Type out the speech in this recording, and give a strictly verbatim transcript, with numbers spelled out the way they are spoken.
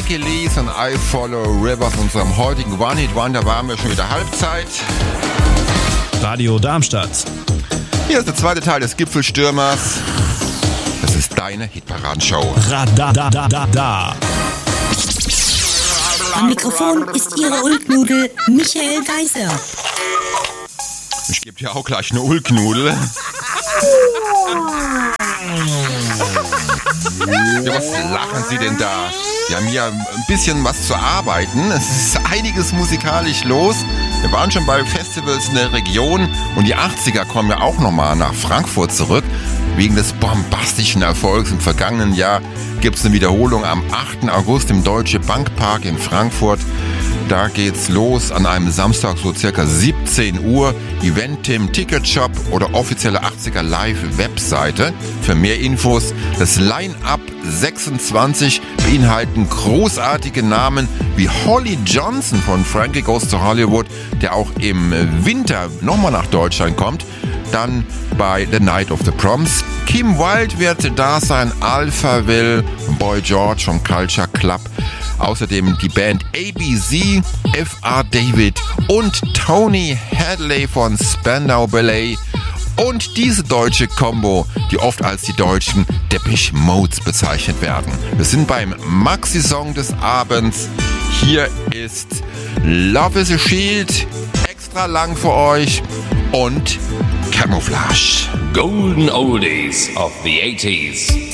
Jackie Lees und I Follow Rivers. Unserem heutigen One-Hit-Wonder waren wir schon wieder Halbzeit. Radio Darmstadt. Hier ist der zweite Teil des Gipfelstürmers. Das ist deine Hitparadenshow. Radadadada. Am Mikrofon ist Ihre Ulknudel Michael Geiser. Ich gebe dir auch gleich eine Ulknudel. Ja, was lachen Sie denn da? Wir haben hier ein bisschen was zu arbeiten. Es ist einiges musikalisch los. Wir waren schon bei Festivals in der Region und die achtziger kommen ja auch nochmal nach Frankfurt zurück. Wegen des bombastischen Erfolgs im vergangenen Jahr gibt es eine Wiederholung am achten August im Deutsche Bankpark in Frankfurt. Da geht's los an einem Samstag so circa siebzehn Uhr. Eventim, Ticketshop oder offizielle achtziger Live-Webseite. Für mehr Infos, das Line-Up sechsundzwanzig beinhalten großartige Namen wie Holly Johnson von Frankie Goes to Hollywood, der auch im Winter nochmal nach Deutschland kommt. Dann bei The Night of the Proms. Kim Wilde wird da sein, Alphaville, Boy George vom Culture Club. Außerdem die Band A B C, F R David und Tony Hadley von Spandau Ballet. Und diese deutsche Combo, die oft als die deutschen Depeche Modes bezeichnet werden. Wir sind beim Maxi-Song des Abends. Hier ist Love is a Shield, extra lang für euch und Camouflage. Golden Oldies of the eighties.